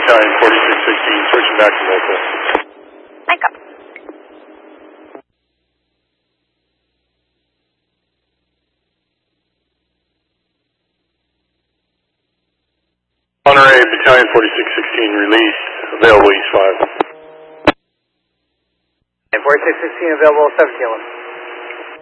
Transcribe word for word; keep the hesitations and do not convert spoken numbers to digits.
Battalion forty-six sixteen, switching back to local. Thank you. Monterey, Battalion forty-six sixteen, release, available East five. forty-six sixteen, available seven kilo.